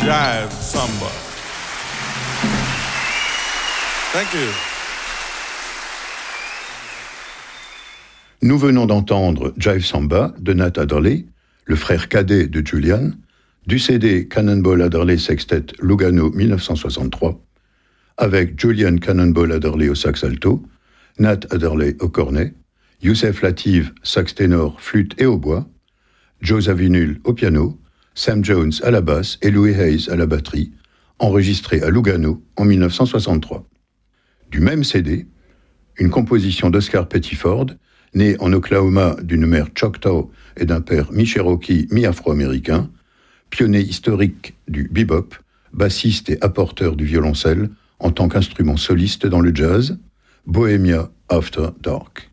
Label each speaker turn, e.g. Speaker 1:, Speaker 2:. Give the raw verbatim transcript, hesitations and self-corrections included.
Speaker 1: Jive Samba. Thank you.
Speaker 2: Nous venons d'entendre Jive Samba de Nat Adderley, le frère cadet de Julian, du C D Cannonball Adderley Sextet Lugano dix-neuf cent soixante-trois, avec Julian Cannonball Adderley au sax alto, Nat Adderley au cornet, Youssef Lateef, sax ténor, flûte et hautbois, Joe Zawinul au piano, Sam Jones à la basse et Louis Hayes à la batterie, enregistré à Lugano en dix-neuf cent soixante-trois. Du même C D, une composition d'Oscar Pettiford, né en Oklahoma d'une mère Choctaw et d'un père mi-cherokee, mi-afro-américain, pionnier historique du bebop, bassiste et apporteur du violoncelle en tant qu'instrument soliste dans le jazz, Bohemia After Dark.